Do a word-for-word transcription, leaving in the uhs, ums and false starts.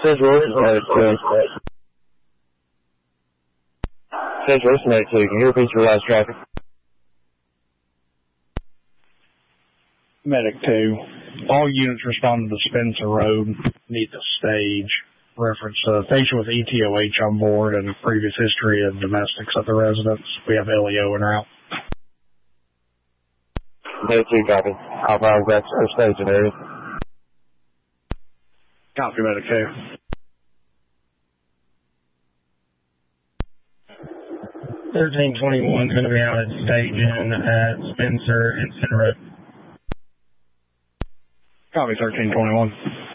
Central, this is Medic two. Central, this is Medic two. Can you repeat your last traffic? Medic two. All units responding to Spencer Road, need the stage. Reference uh, patient with E T O H on board and a previous history of domestics at the residence. We have L E O en route. Medic two, copy. Alpha Alpha back to stage in area. Copy, Medic two. thirteen twenty-one is going to be out at staging at Spencer and Center Road. Copy, thirteen twenty-one.